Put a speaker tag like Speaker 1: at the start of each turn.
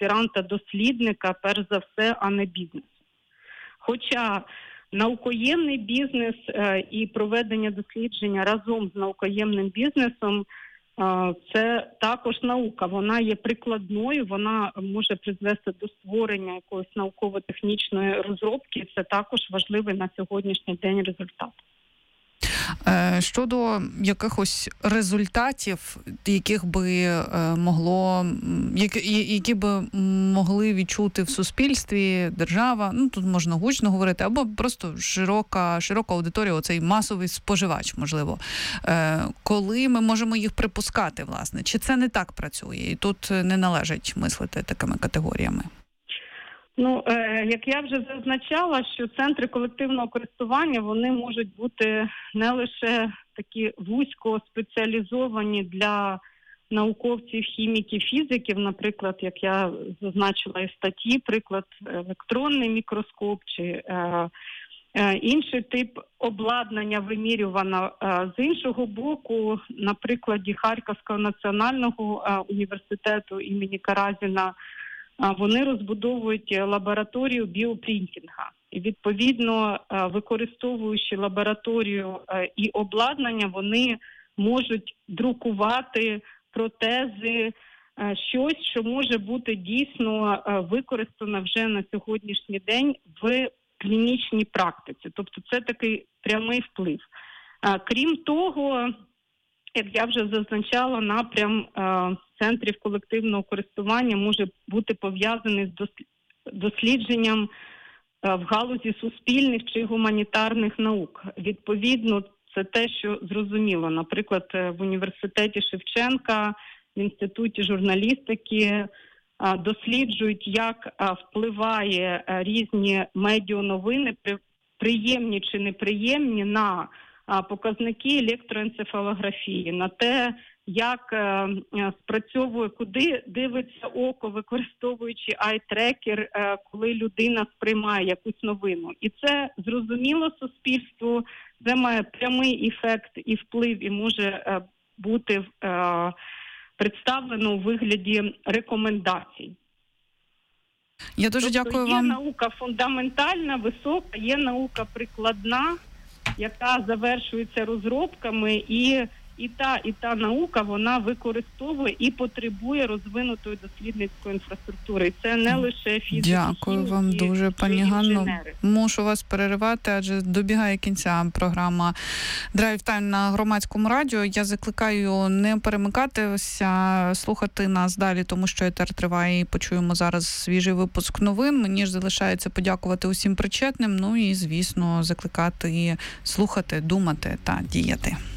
Speaker 1: аспіранта-дослідника, перш за все, а не бізнесу. Хоча наукоємний бізнес і проведення дослідження разом з наукоємним бізнесом це також наука. Вона є прикладною, вона може призвести до створення якоїсь науково-технічної розробки. Це також важливий на сьогоднішній день результат.
Speaker 2: Щодо якихось результатів, які би могли відчути в суспільстві, держава, тут можна гучно говорити, або просто широка аудиторія, оцей масовий споживач, можливо. Коли ми можемо їх припускати, власне? Чи це не так працює? І тут не належить мислити такими категоріями?
Speaker 1: Як я вже зазначала, що центри колективного користування, вони можуть бути не лише такі вузько спеціалізовані для науковців, хіміків, фізиків, наприклад, як я зазначила і в статті, приклад електронний мікроскоп чи інший тип обладнання вимірювано. З іншого боку, на прикладі Харківського національного університету імені Каразіна, вони розбудовують лабораторію біопринтінга. І, відповідно, використовуючи лабораторію і обладнання, вони можуть друкувати протези, щось, що може бути дійсно використано вже на сьогоднішній день в клінічній практиці. Тобто це такий прямий вплив. Крім того, як я вже зазначала, напрям центрів колективного користування може бути пов'язаний з дослідженням в галузі суспільних чи гуманітарних наук. Відповідно, це те, що зрозуміло. Наприклад, в університеті Шевченка, в інституті журналістики досліджують, як впливає різні медіановини, приємні чи неприємні, на показники електроенцефалографії, на те, як спрацьовує, куди дивиться око, використовуючи ай-трекер, коли людина сприймає якусь новину. І це зрозуміло суспільству, це має прямий ефект і вплив, і може бути представлено у вигляді рекомендацій.
Speaker 2: Я дуже дякую вам.
Speaker 1: Є наука фундаментальна, висока, є наука прикладна, яка завершується розробками, і та наука, вона використовує і потребує розвинутої дослідницької інфраструктури. Це не лише фізики.
Speaker 2: Дякую вам дуже, пані Ганно. Мушу вас переривати, адже добігає кінця програма Драйв Тайм на Громадському радіо. Я закликаю не перемикатися, слухати нас далі, тому що етер триває і почуємо зараз свіжий випуск новин. Мені ж залишається подякувати усім причетним, і, звісно, закликати слухати, думати та діяти.